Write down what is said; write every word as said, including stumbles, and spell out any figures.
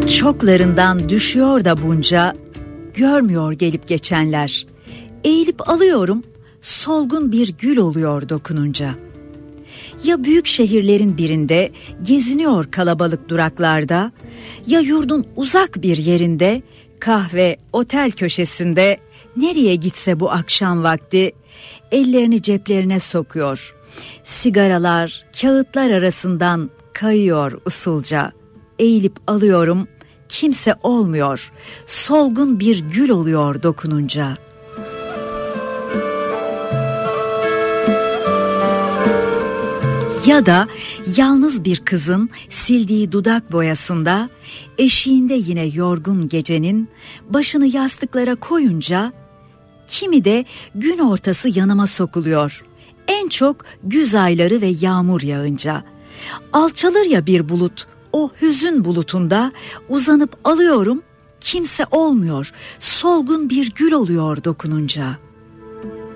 Çoklarından düşüyor da bunca, görmüyor gelip geçenler. Eğilip alıyorum, solgun bir gül oluyor dokununca. Ya büyük şehirlerin birinde geziniyor kalabalık duraklarda, ya yurdun uzak bir yerinde, kahve, otel köşesinde, nereye gitse bu akşam vakti, ellerini ceplerine sokuyor. Sigaralar, kağıtlar arasından kayıyor usulca. Eğilip alıyorum, kimse olmuyor, solgun bir gül oluyor dokununca. Ya da yalnız bir kızın sildiği dudak boyasında, eşiğinde yine yorgun gecenin, başını yastıklara koyunca, kimi de gün ortası yanıma sokuluyor. En çok güz ayları ve yağmur yağınca. Alçalır ya bir bulut, o hüzün bulutunda uzanıp alıyorum, kimse olmuyor, solgun bir gül oluyor dokununca.